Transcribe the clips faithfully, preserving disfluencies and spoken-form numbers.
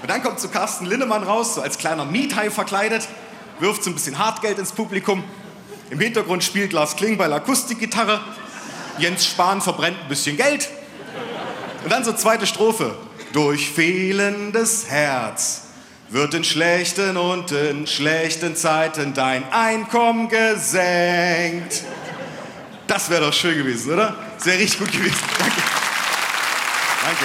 Und dann kommt so Carsten Linnemann raus, so als kleiner Miethai verkleidet, wirft so ein bisschen Hartgeld ins Publikum. Im Hintergrund spielt Lars Klingbeil Akustikgitarre. Jens Spahn verbrennt ein bisschen Geld. Und dann so zweite Strophe. Durch fehlendes Herz wird in schlechten und in schlechten Zeiten dein Einkommen gesenkt. Das wäre doch schön gewesen, oder? Das wäre richtig gut gewesen. Danke. Danke.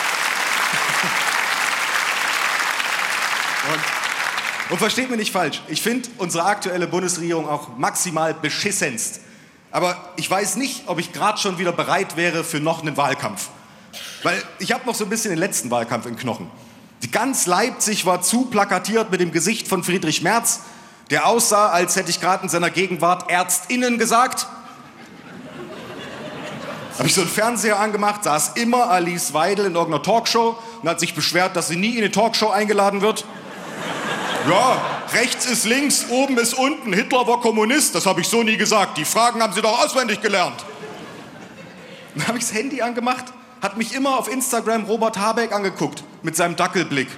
Und, und versteht mich nicht falsch, ich finde unsere aktuelle Bundesregierung auch maximal beschissenst. Aber ich weiß nicht, ob ich gerade schon wieder bereit wäre für noch einen Wahlkampf. Weil ich habe noch so ein bisschen den letzten Wahlkampf in Knochen. Die ganz Leipzig war zu plakatiert mit dem Gesicht von Friedrich Merz, der aussah, als hätte ich gerade in seiner Gegenwart ÄrztInnen gesagt. Habe ich so einen Fernseher angemacht, saß immer Alice Weidel in irgendeiner Talkshow und hat sich beschwert, dass sie nie in eine Talkshow eingeladen wird. Ja, rechts ist links, oben ist unten, Hitler war Kommunist, das habe ich so nie gesagt. Die Fragen haben Sie doch auswendig gelernt. Dann habe ich das Handy angemacht, hat mich immer auf Instagram Robert Habeck angeguckt, mit seinem Dackelblick.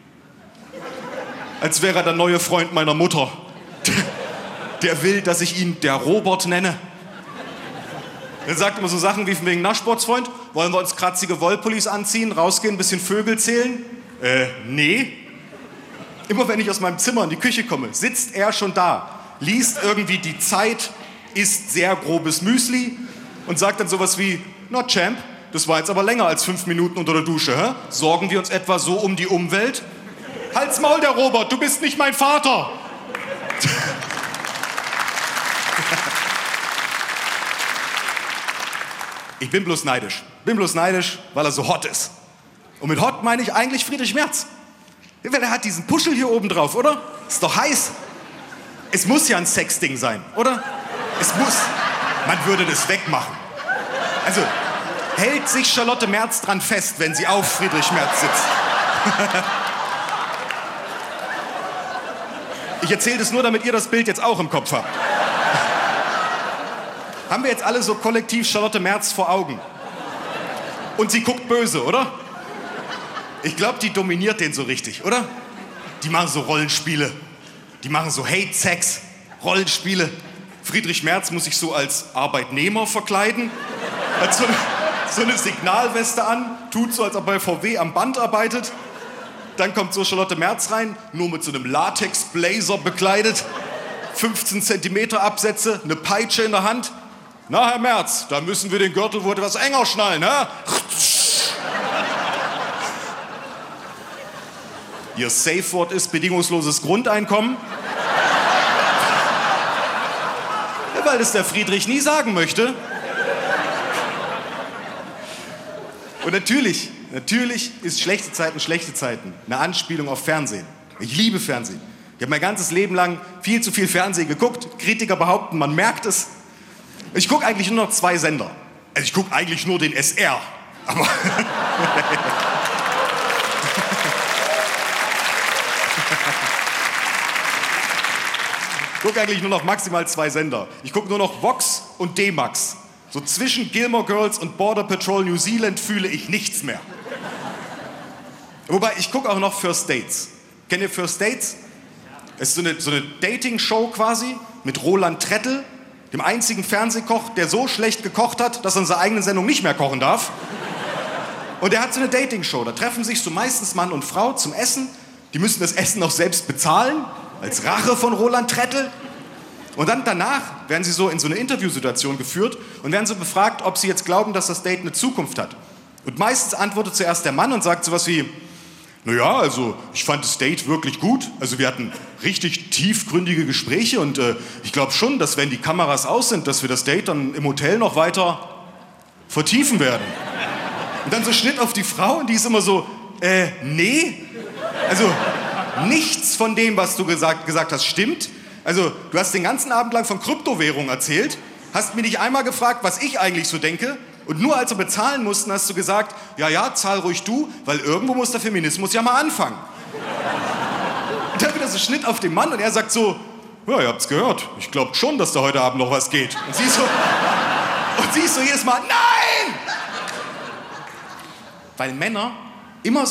Als wäre er der neue Freund meiner Mutter. Der will, dass ich ihn der Robert nenne. Er sagt immer so Sachen wie von wegen Naschsportsfreund, wollen wir uns kratzige Wollpullis anziehen, rausgehen, ein bisschen Vögel zählen? Äh, nee. Immer wenn ich aus meinem Zimmer in die Küche komme, sitzt er schon da, liest irgendwie die Zeit, isst sehr grobes Müsli und sagt dann sowas wie, na Champ, das war jetzt aber länger als fünf Minuten unter der Dusche, hä? Sorgen wir uns etwa so um die Umwelt? Halt's Maul, der Robert, du bist nicht mein Vater! Ich bin bloß neidisch. Bin bloß neidisch, weil er so hot ist. Und mit hot meine ich eigentlich Friedrich Merz. Er hat diesen Puschel hier oben drauf, oder? Ist doch heiß. Es muss ja ein Sexding sein, oder? Es muss. Man würde das wegmachen. Also, hält sich Charlotte Merz dran fest, wenn sie auf Friedrich Merz sitzt? Ich erzähle das nur, damit ihr das Bild jetzt auch im Kopf habt. Haben wir jetzt alle so kollektiv Charlotte Merz vor Augen? Und sie guckt böse, oder? Ich glaube, die dominiert den so richtig, oder? Die machen so Rollenspiele. Die machen so Hate-Sex, Rollenspiele. Friedrich Merz muss sich so als Arbeitnehmer verkleiden. Hat so eine, so eine Signalweste an, tut so, als ob er bei V W am Band arbeitet. Dann kommt so Charlotte Merz rein, nur mit so einem Latex-Blazer bekleidet. fünfzehn Zentimeter Absätze, eine Peitsche in der Hand. Na, Herr Merz, da müssen wir den Gürtel wohl etwas enger schnallen, hä? Ihr Safe-Wort ist bedingungsloses Grundeinkommen. Ja, weil das der Friedrich nie sagen möchte. Und natürlich, natürlich ist schlechte Zeiten, schlechte Zeiten eine Anspielung auf Fernsehen. Ich liebe Fernsehen. Ich habe mein ganzes Leben lang viel zu viel Fernsehen geguckt. Kritiker behaupten, man merkt es. Ich gucke eigentlich nur noch zwei Sender. Also ich gucke eigentlich nur den S R. Aber ich gucke eigentlich nur noch maximal zwei Sender. Ich gucke nur noch Vox und D-Max. So zwischen Gilmore Girls und Border Patrol New Zealand fühle ich nichts mehr. Wobei, ich gucke auch noch First Dates. Kennt ihr First Dates? Es ist so eine, so eine Dating-Show quasi mit Roland Trettel, dem einzigen Fernsehkoch, der so schlecht gekocht hat, dass er in seiner eigenen Sendung nicht mehr kochen darf. Und er hat so eine Dating-Show. Da treffen sich so meistens Mann und Frau zum Essen. Die müssen das Essen auch selbst bezahlen, als Rache von Roland Trettel. Und dann danach werden sie so in so eine Interviewsituation geführt und werden so befragt, ob sie jetzt glauben, dass das Date eine Zukunft hat. Und meistens antwortet zuerst der Mann und sagt sowas wie, naja, also ich fand das Date wirklich gut. Also wir hatten richtig tiefgründige Gespräche und äh, ich glaube schon, dass wenn die Kameras aus sind, dass wir das Date dann im Hotel noch weiter vertiefen werden. Und dann so Schnitt auf die Frau und die ist immer so, äh, nee. Also nichts von dem, was du gesagt, gesagt hast, stimmt. Also du hast den ganzen Abend lang von Kryptowährungen erzählt, hast mir nicht einmal gefragt, was ich eigentlich so denke. Und nur als wir bezahlen mussten, hast du gesagt, ja, ja, zahl ruhig du, weil irgendwo muss der Feminismus ja mal anfangen. Und dann wieder so Schnitt auf den Mann und er sagt so, ja, ihr habt's gehört, ich glaube schon, dass da heute Abend noch was geht. Und sie so, und sie so jedes Mal, nein! Weil Männer immer so